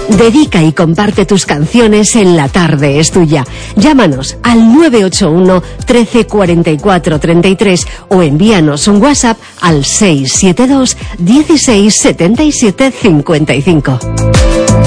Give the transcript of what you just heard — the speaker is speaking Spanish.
Dedica y comparte tus canciones en La Tarde es Tuya. Llámanos al 981 13 44 33 o envíanos un WhatsApp al 672 16 77 55.